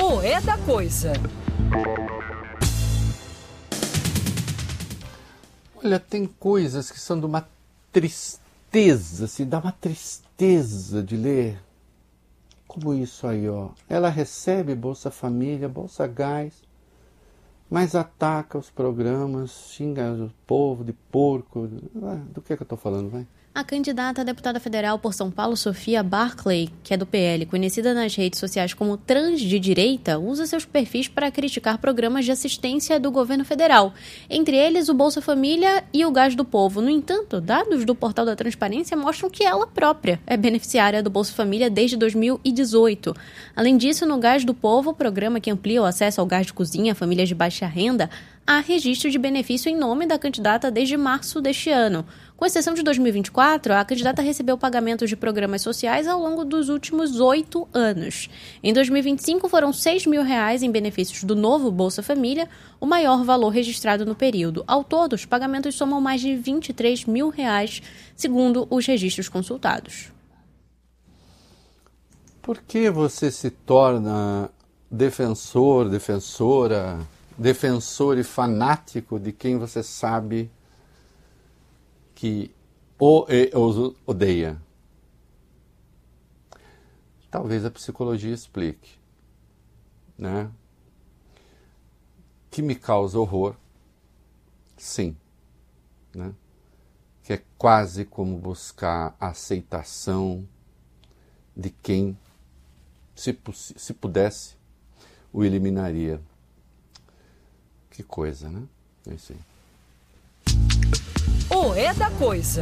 O É da Coisa. Olha, tem coisas que são de uma tristeza, assim, dá uma tristeza de ler. Como isso aí, ó. Ela recebe Bolsa Família, Bolsa Gás, mas ataca os programas, xinga o povo de porco. Do que eu tô falando, vai? A candidata a deputada federal por São Paulo, Sofia Barclay, que é do PL, conhecida nas redes sociais como trans de direita, usa seus perfis para criticar programas de assistência do governo federal, entre eles o Bolsa Família e o Gás do Povo. No entanto, dados do Portal da Transparência mostram que ela própria é beneficiária do Bolsa Família desde 2018. Além disso, no Gás do Povo, programa que amplia o acesso ao gás de cozinha a famílias de baixa renda, há registro de benefício em nome da candidata desde março deste ano. Com exceção de 2024, a candidata recebeu pagamentos de programas sociais ao longo dos últimos 8 anos. Em 2025, foram R$6 mil em benefícios do novo Bolsa Família, o maior valor registrado no período. Ao todo, os pagamentos somam mais de R$23 mil, segundo os registros consultados. Por que você se torna defensor, defensora, defensor e fanático de quem você sabe que os odeia? Talvez a psicologia explique, né? Que me causa horror, sim, né? Que é quase como buscar a aceitação de quem, se pudesse, o eliminaria. Que coisa, né? É isso aí. O É da Coisa.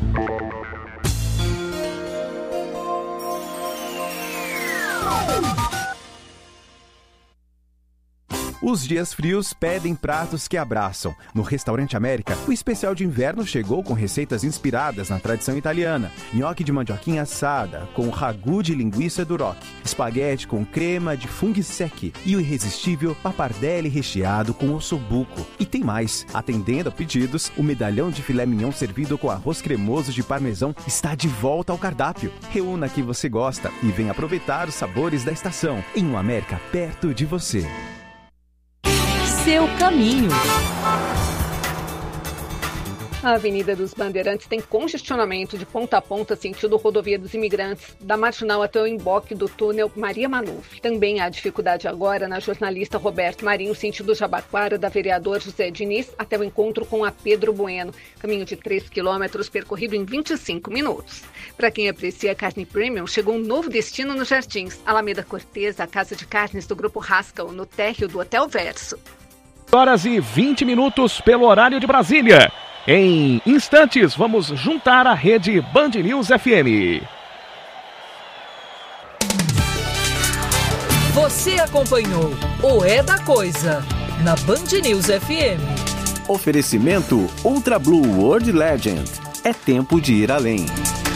Os dias frios pedem pratos que abraçam. No Restaurante América, o especial de inverno chegou com receitas inspiradas na tradição italiana. Nhoque de mandioquinha assada, com ragu de linguiça duroc, espaguete com crema de funghi secchi e o irresistível pappardelle recheado com ossobuco. E tem mais. Atendendo a pedidos, o medalhão de filé mignon servido com arroz cremoso de parmesão está de volta ao cardápio. Reúna que você gosta e venha aproveitar os sabores da estação em um América perto de você. Seu caminho. A Avenida dos Bandeirantes tem congestionamento de ponta a ponta sentido Rodovia dos Imigrantes, da Marginal até o emboque do túnel Maria Maluf. Também há dificuldade agora na Jornalista Roberto Marinho, sentido Jabaquara, da Vereador José Diniz, até o encontro com a Pedro Bueno. Caminho de 3 quilômetros percorrido em 25 minutos. Para quem aprecia carne premium, chegou um novo destino nos Jardins. Alameda Cortez, a casa de carnes do Grupo Haskell, no térreo do Hotel Verso. Horas e 20 minutos pelo horário de Brasília. Em instantes, vamos juntar a rede Band News FM. Você acompanhou o É da Coisa na Band News FM. Oferecimento Ultra Blue World Legend. É tempo de ir além.